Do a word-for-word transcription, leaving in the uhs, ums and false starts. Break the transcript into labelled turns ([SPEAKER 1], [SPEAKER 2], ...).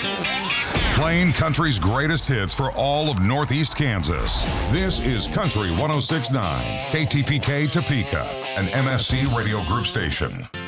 [SPEAKER 1] Playing country's greatest hits for all of Northeast Kansas. This is Country one oh six point nine, K T P K Topeka, an M S C radio group station.